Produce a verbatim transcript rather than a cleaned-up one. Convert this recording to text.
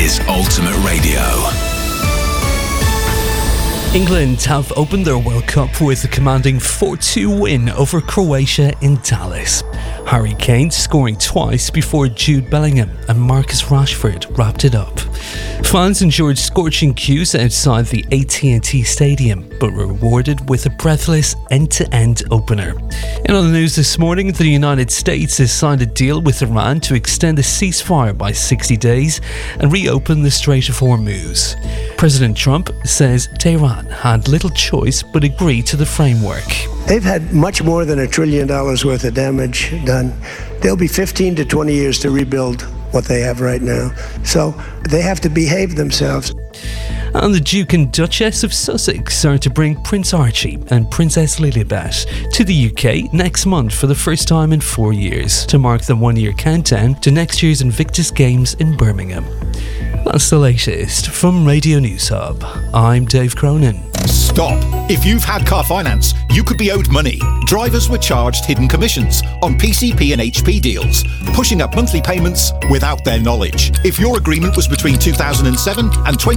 is Ultimate Radio. England have opened their World Cup with a commanding four two win over Croatia in Dallas. Harry Kane scoring twice before Jude Bellingham and Marcus Rashford wrapped it up. Fans endured scorching queues outside the A T and T Stadium, but were rewarded with a breathless end-to-end opener. In other news this morning, the United States has signed a deal with Iran to extend the ceasefire by sixty days and reopen the Strait of Hormuz. President Trump says Tehran had little choice but agree to the framework. They've had much more than a trillion dollars worth of damage done. They'll be fifteen to twenty years to rebuild what they have right now. So they have to behave themselves. And the Duke and Duchess of Sussex are to bring Prince Archie and Princess Lilibet to the U K next month for the first time in four years to mark the one-year countdown to next year's Invictus Games in Birmingham. That's the latest from Radio News Hub. I'm Dave Cronin. Stop. If you've had car finance, you could be owed money. Drivers were charged hidden commissions on P C P and H P deals, pushing up monthly payments without their knowledge. If your agreement was between two thousand seven and twenty